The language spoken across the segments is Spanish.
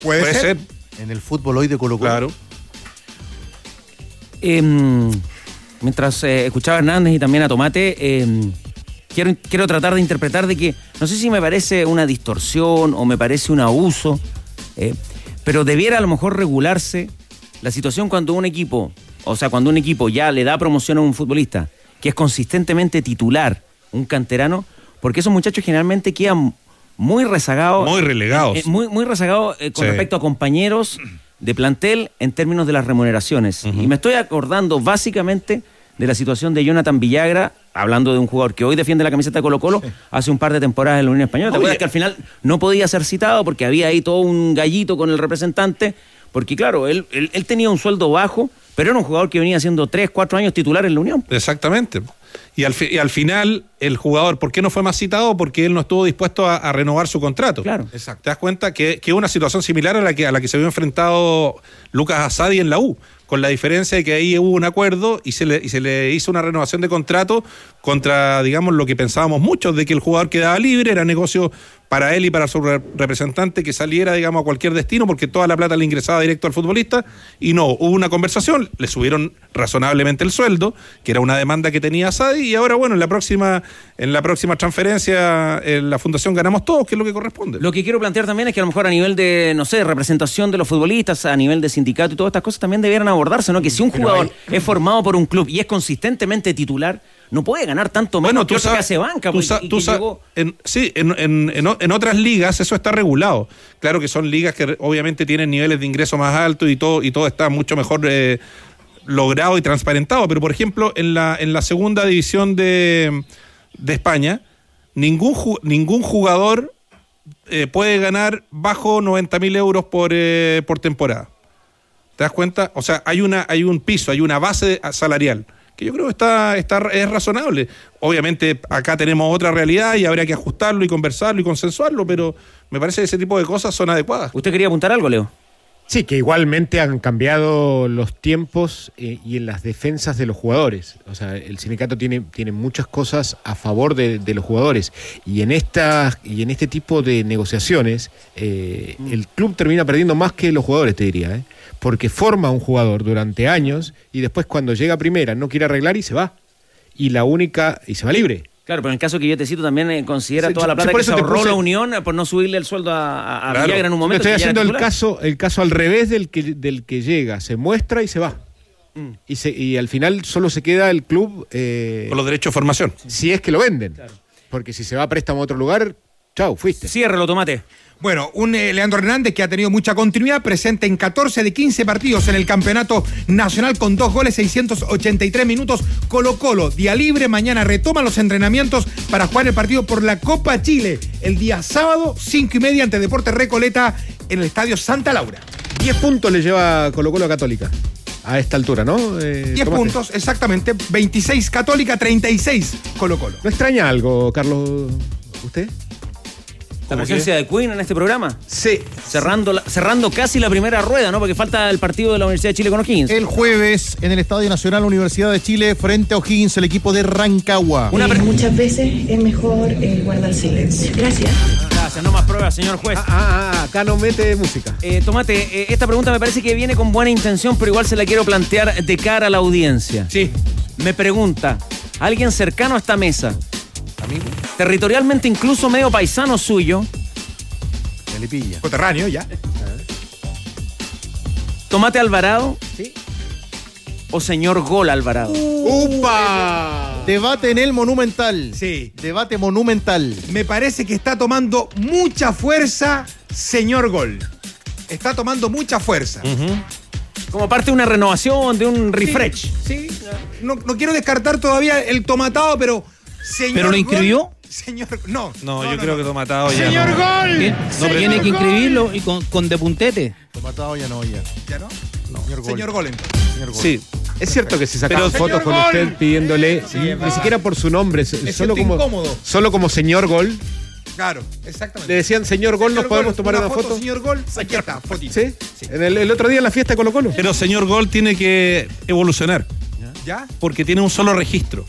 Puede ser. En el fútbol hoy de Colo-Colo. Claro. Mientras escuchaba a Hernández y también a Tomate, quiero tratar de interpretar de que, no sé si me parece una distorsión o me parece un abuso, pero debiera a lo mejor regularse la situación cuando un equipo ya le da promoción a un futbolista que es consistentemente titular, un canterano, porque esos muchachos generalmente quedan muy rezagados. Muy relegados. Muy rezagados con respecto a compañeros de plantel en términos de las remuneraciones. Y me estoy acordando básicamente de la situación de Jonathan Villagra, hablando de un jugador que hoy defiende la camiseta de Colo-Colo, hace un par de temporadas en la Unión Española. ¿Te acuerdas que al final no podía ser citado porque había ahí todo un gallito con el representante? Porque claro, él tenía un sueldo bajo, pero era un jugador que venía haciendo 3-4 años titular en la Unión. Exactamente. Y al final, el jugador, ¿por qué no fue más citado? Porque él no estuvo dispuesto a renovar su contrato. Claro. Exacto. Te das cuenta que es una situación similar a la que se había enfrentado Lucas Asadi en la U, con la diferencia de que ahí hubo un acuerdo y se le hizo una renovación de contrato contra, digamos, lo que pensábamos muchos, de que el jugador quedaba libre, era negocio para él y para su representante que saliera, digamos, a cualquier destino, porque toda la plata le ingresaba directo al futbolista, y no, hubo una conversación, le subieron razonablemente el sueldo, que era una demanda que tenía Asadi, y ahora, bueno, en la próxima transferencia, en la Fundación Ganamos Todos, que es lo que corresponde. Lo que quiero plantear también es que a lo mejor a nivel de, no sé, representación de los futbolistas, a nivel de sindicato y todas estas cosas también debieran abordarse, ¿no? Que si un jugador es formado por un club y es consistentemente titular, no puede ganar tanto menos que otro que hace banca. En otras ligas eso está regulado. Claro que son ligas que obviamente tienen niveles de ingreso más altos y todo está mucho mejor logrado y transparentado. Pero, por ejemplo, en la segunda división de España, ningún jugador puede ganar bajo 90.000 euros por temporada. ¿Te das cuenta? O sea, hay un piso, hay una base salarial que yo creo que es razonable. Obviamente acá tenemos otra realidad y habría que ajustarlo y conversarlo y consensuarlo, pero me parece que ese tipo de cosas son adecuadas. ¿Usted quería apuntar algo, Leo? Sí, que igualmente han cambiado los tiempos y en las defensas de los jugadores. O sea, el sindicato tiene muchas cosas a favor de los jugadores. Y en este tipo de negociaciones, el club termina perdiendo más que los jugadores, te diría, porque forma a un jugador durante años y después cuando llega a primera no quiere arreglar y se va. Y se va libre. Claro, pero en el caso que yo te cito también considera toda la plata que se ahorró la Unión por no subirle el sueldo a Villagra en un momento. Estoy haciendo el caso al revés del que llega, se muestra y se va. Y al final solo se queda el club con los derechos de formación. Si es que lo venden. Claro. Porque si se va a préstamo a otro lugar, chau, fuiste. Ciérralo, Tomate. Bueno, un Leandro Hernández que ha tenido mucha continuidad, presente en 14 de 15 partidos en el campeonato nacional con 2 goles, 683 minutos. Colo-Colo, día libre, mañana retoman los entrenamientos para jugar el partido por la Copa Chile, el día sábado, 5:30 ante Deportes Recoleta en el Estadio Santa Laura. 10 puntos le lleva Colo-Colo a Católica a esta altura, ¿no? 10 puntos, exactamente, 26 Católica, 36 Colo-Colo. ¿No extraña algo, Carlos, usted? ¿La presencia de Queen en este programa? Sí. Cerrando casi la primera rueda, ¿no? Porque falta el partido de la Universidad de Chile con O'Higgins. El jueves en el Estadio Nacional Universidad de Chile frente a O'Higgins, el equipo de Rancagua. Muchas veces es mejor guardar silencio. Gracias. Gracias, no más pruebas, señor juez. Acá no mete música. Tomate, esta pregunta me parece que viene con buena intención, pero igual se la quiero plantear de cara a la audiencia. Sí. Me pregunta, ¿alguien cercano a esta mesa, Amigo, territorialmente incluso medio paisano suyo, Melipilla, Coterráneo ya. Tomate Alvarado? Sí. ¿O señor Gol Alvarado? ¡Upa! Debate en el Monumental. Sí. Debate monumental. Me parece que está tomando mucha fuerza señor Gol. Está tomando mucha fuerza. Como parte de una renovación, de un refresh. Sí. No quiero descartar todavía el tomatado, pero señor ¿Pero lo inscribió? Señor, no, yo creo que Tomatado ya. ¡Señor Gol! Tiene que inscribirlo y con de puntete. Tomatado ya no. ¿Ya no? Señor Gol. Señor Gol, entonces. Señor Gol. Sí. Es cierto que se sacaron Pero, fotos con señor usted Gol. pidiéndole, Sí, ni siquiera por su nombre, solo incómodo. como señor Gol. Claro, exactamente. Le decían, señor Gol, ¿nos Señor podemos Gol, tomar una foto? Señor Gol, aquí está, fotito. ¿Sí? El otro día en la fiesta de Colo-Colo. Pero señor Gol tiene que evolucionar, ¿Ya? porque tiene un solo registro.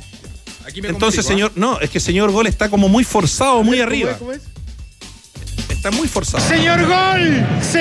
Aquí me Entonces, complico, señor Gol está como muy forzado, muy arriba. ¿Cómo es? Está muy forzado. ¡Señor Gol!